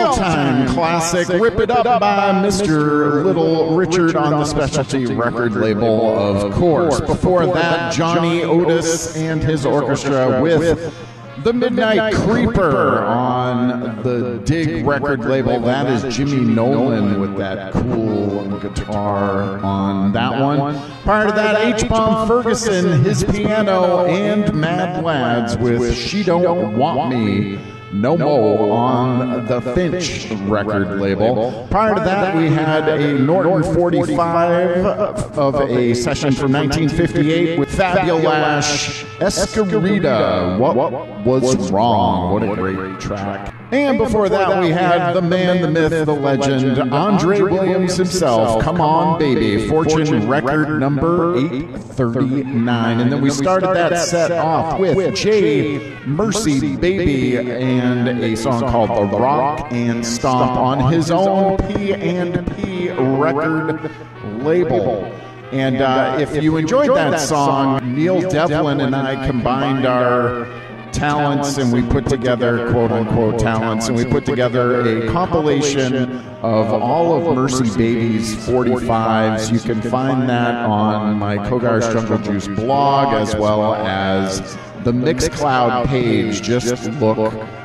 all-time classic, Rip It Up by Mr. Little Richard on the Specialty record label, of course. Before that, Johnny Otis and his orchestra with The Midnight Creeper on the Dig record label. That is Jimmy Nolan with that cool guitar on that one. Prior to that, H-Bomb Ferguson, his piano, and Mad Lads with She Don't Want Me No Mo on the Finch record label. Prior to that, we had a Norton 45 of a session from 1958 with Fabulash Escarita. What Was Wrong? What a great track. And before that, we had the man, the myth, the legend, Andre Williams himself, Come On Baby, Fortune record number 839. And then we started that set off with Jay Mercy Baby and a song called The Rock and Stomp on his own P&P record label. And if you enjoyed that song, Neil Devlin and I combined our talents, and we put together, quote-unquote talents, and we put together a compilation of all of Mercy Baby's 45s. You can find that on my Kogar's Jungle Juice blog, as well as the Mixcloud page. Just look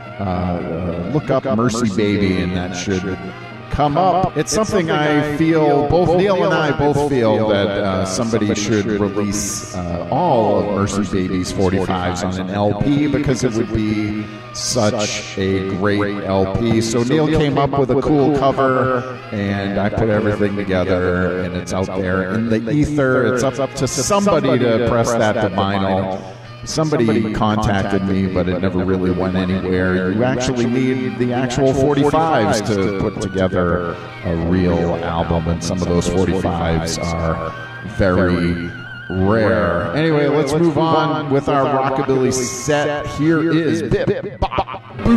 up Mercy Baby, and that should come up. It's something I feel, both Neil and I both feel, that somebody should release all of Mercy Baby's 45s on an LP, because it would be such a great LP. So Neil came up with a cool cover, and I put everything together, and it's out there in the ether. It's up to somebody to press that to vinyl. Somebody contacted me, but it never really went anywhere. You actually need the actual 45s to put together a real album, and some of those 45s are very rare. Anyway, let's move on with our rockabilly set. Here is Bip Bop